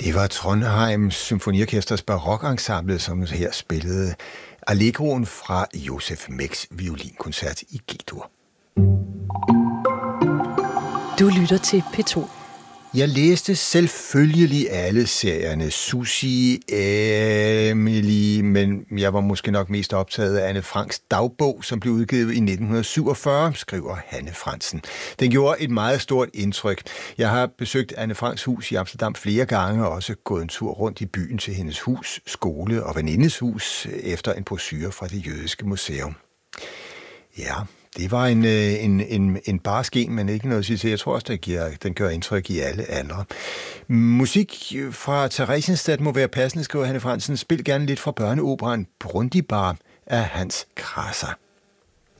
Det var Trondheims Symfoniorkesters barokensemble, som her spillede Allegroen fra Josef Mecks violinkoncert i G-dur. Du lytter til P2. Jeg læste selvfølgelig alle serierne, Susie, Emily, men jeg var måske nok mest optaget af Anne Franks dagbog, som blev udgivet i 1947, skriver Hanne Fransen. Den gjorde et meget stort indtryk. Jeg har besøgt Anne Franks hus i Amsterdam flere gange, og også gået en tur rundt i byen til hendes hus, skole og venindes hus, efter en brochure fra det jødiske museum. Ja, det var en barsk, men ikke noget at sige til. Jeg tror også, den gør indtryk i alle andre. Musik fra Theresienstadt må være passende, skriver Hanne Fransen. Spil gerne lidt fra børneoperaen Brundibar af Hans Krasser.